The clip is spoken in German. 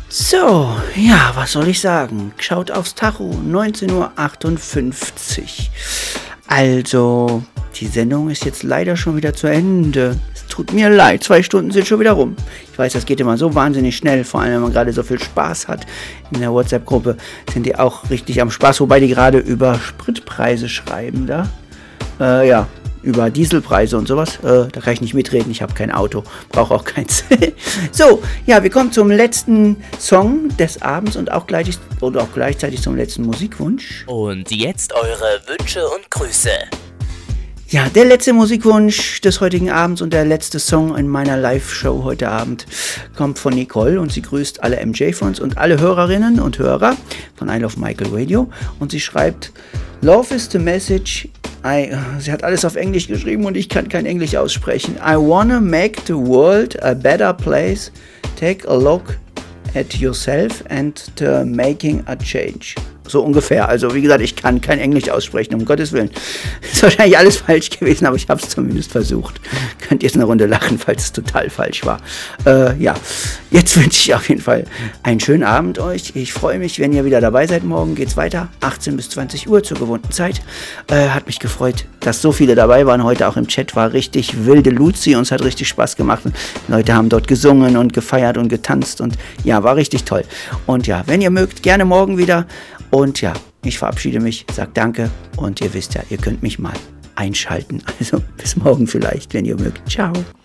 So, ja, was soll ich sagen? Schaut aufs Tacho, 19:58 Uhr. Also, die Sendung ist jetzt leider schon wieder zu Ende. Es tut mir leid, 2 Stunden sind schon wieder rum. Ich weiß, das geht immer so wahnsinnig schnell, vor allem wenn man gerade so viel Spaß hat. In der WhatsApp-Gruppe sind die auch richtig am Spaß, wobei die gerade über Spritpreise schreiben da. Ja, über Dieselpreise und sowas. Da kann ich nicht mitreden, ich habe kein Auto, brauche auch keins. So, ja, wir kommen zum letzten Song des Abends und auch gleichzeitig zum letzten Musikwunsch. Und jetzt eure Wünsche und Grüße. Ja, der letzte Musikwunsch des heutigen Abends und der letzte Song in meiner Live-Show heute Abend kommt von Nicole und sie grüßt alle MJ-Fans und alle Hörerinnen und Hörer von I Love Michael Radio und sie schreibt: Love is the message. Sie hat alles auf Englisch geschrieben und ich kann kein Englisch aussprechen. I wanna make the world a better place. Take a look at yourself and making a change. So ungefähr. Also wie gesagt, ich kann kein Englisch aussprechen, um Gottes Willen. Ist wahrscheinlich alles falsch gewesen, aber ich habe es zumindest versucht. Könnt ihr jetzt eine Runde lachen, falls es total falsch war. Ja, jetzt wünsche ich auf jeden Fall einen schönen Abend euch. Ich freue mich, wenn ihr wieder dabei seid. Morgen geht's weiter, 18 bis 20 Uhr zur gewohnten Zeit. Hat mich gefreut, dass so viele dabei waren. Heute auch im Chat war richtig wilde Luzi und es hat richtig Spaß gemacht. Und Leute haben dort gesungen und gefeiert und getanzt und ja, war richtig toll. Und ja, wenn ihr mögt, gerne morgen wieder. Und ja, ich verabschiede mich, sage danke und ihr wisst ja, ihr könnt mich mal einschalten. Also bis morgen vielleicht, wenn ihr mögt. Ciao.